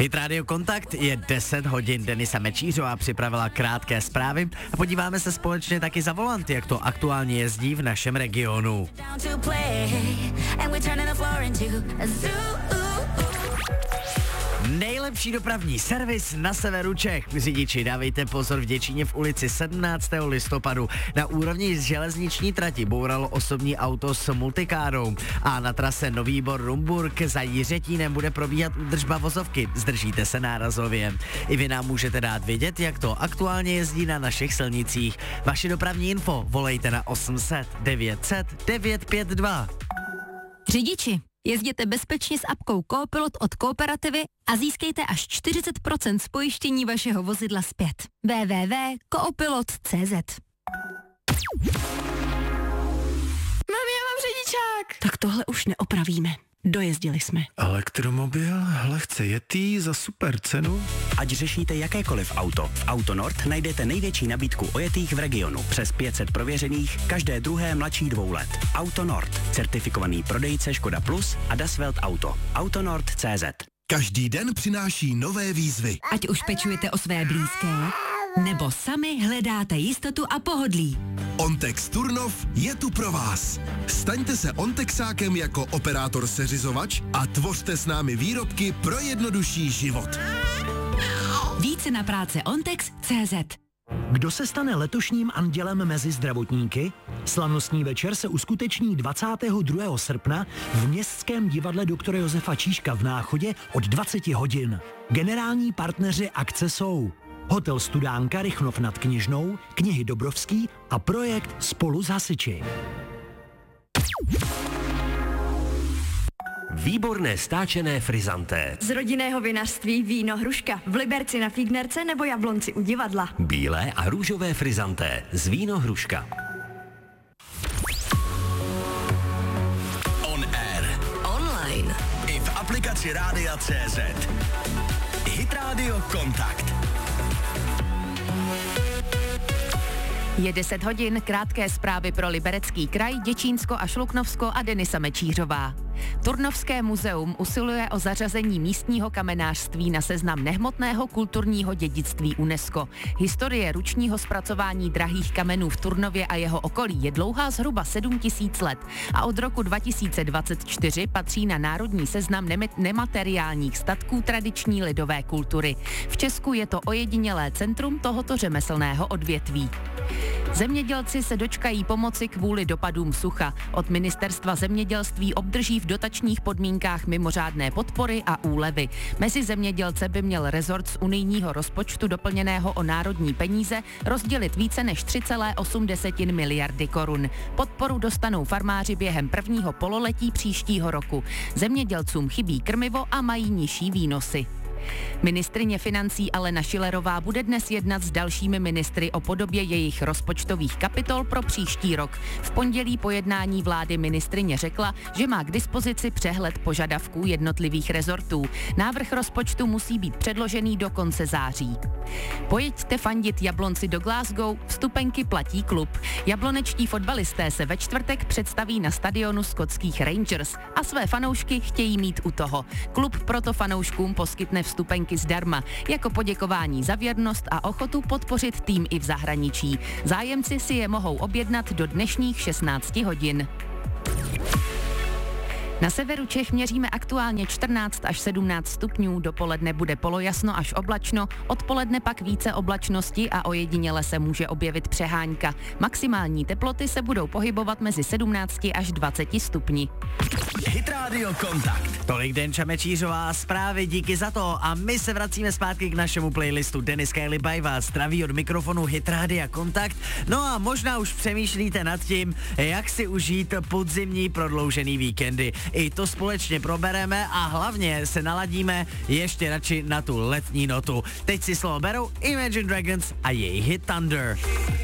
Hit Radio Kontakt je 10 hodin. Denisa Mečířová připravila krátké zprávy a podíváme se společně taky za volant, jak to aktuálně jezdí v našem regionu. Nejlepší dopravní servis na severu Čech. Řidiči, dávejte pozor, v Děčíně v ulici 17. listopadu na úrovni železniční trati bouralo osobní auto s multikárou a na trase Nový Bor-Rumburk za Jiřetínem bude probíhat údržba vozovky. Zdržíte se nárazově. I vy nám můžete dát vědět, jak to aktuálně jezdí na našich silnicích. Vaše dopravní info volejte na 800 900 952. Řidiči, jezděte bezpečně s apkou Coopilot od Kooperativy a získejte až 40% z pojištění vašeho vozidla zpět. www.coopilot.cz. Mami, já mám řidičák! Tak tohle už neopravíme. Dojezdili jsme. Elektromobil, lehce jetý za super cenu. Ať řešíte jakékoliv auto, v AutoNord najdete největší nabídku ojetých v regionu. Přes 500 prověřených, každé druhé mladší 2 let. AutoNord, certifikovaný prodejce Škoda Plus a Das Welt Auto. AutoNord.cz. Každý den přináší nové výzvy. Ať už pečujete o své blízké, nebo sami hledáte jistotu a pohodlí. Ontex Turnov je tu pro vás. Staňte se Ontexákem jako operátor seřizovač a tvořte s námi výrobky pro jednodušší život. Více na práce Ontex.cz. Kdo se stane letošním andělem mezi zdravotníky? Slavnostní večer se uskuteční 22. srpna v Městském divadle doktora Josefa Čížka v Náchodě od 20 hodin. Generální partneři akce jsou Hotel Studánka Rychnov nad Kněžnou, knihy Dobrovský a projekt Spolu s hasiči. Výborné stáčené frizanté. Z rodinného vinařství Víno Hruška. V Liberci na Fígnerce nebo Jablonci u divadla. Bílé a růžové frizanté z Víno Hruška. On air. Online. I v aplikaci Rádia CZ. Hit Radio Kontakt. Je 10 hodin, krátké zprávy pro Liberecký kraj, Děčínsko a Šluknovsko a Denisa Mečířová. Turnovské muzeum usiluje o zařazení místního kamenářství na seznam nehmotného kulturního dědictví UNESCO. Historie ručního zpracování drahých kamenů v Turnově a jeho okolí je dlouhá zhruba 7000 let a od roku 2024 patří na národní seznam nemateriálních statků tradiční lidové kultury. V Česku je to ojedinělé centrum tohoto řemeslného odvětví. Zemědělci se dočkají pomoci kvůli dopadům sucha. Od Ministerstva zemědělství obdrží v dotačních podmínkách mimořádné podpory a úlevy. Mezi zemědělce by měl rezort z unijního rozpočtu doplněného o národní peníze rozdělit více než 3,8 miliardy korun. Podporu dostanou farmáři během prvního pololetí příštího roku. Zemědělcům chybí krmivo a mají nižší výnosy. Ministryně financí Alena Schillerová bude dnes jednat s dalšími ministry o podobě jejich rozpočtových kapitol pro příští rok. V pondělí po jednání vlády ministryně řekla, že má k dispozici přehled požadavků jednotlivých rezortů. Návrh rozpočtu musí být předložený do konce září. Pojeďte fandit Jablonci do Glasgow, vstupenky platí klub. Jablonečtí fotbalisté se ve čtvrtek představí na stadionu skotských Rangers a své fanoušky chtějí mít u toho. Klub proto fanouškům poskytne vstupenky zdarma, jako poděkování za věrnost a ochotu podpořit tým i v zahraničí. Zájemci si je mohou objednat do dnešních 16 hodin. Na severu Čech měříme aktuálně 14 až 17 stupňů, dopoledne bude polojasno až oblačno, odpoledne pak více oblačnosti a ojediněle se může objevit přehánka. Maximální teploty se budou pohybovat mezi 17 až 20 stupni. Hit Radio Kontakt. Tolik Denča Mečířová, zprávy, díky za to a my se vracíme zpátky k našemu playlistu. Denis Kejli by vás zdraví od mikrofonu Hit Radio Kontakt. No a možná už přemýšlíte nad tím, jak si užít podzimní prodloužený víkendy. I to společně probereme a hlavně se naladíme ještě radši na tu letní notu. Teď si slovo berou Imagine Dragons a jejich hit Thunder.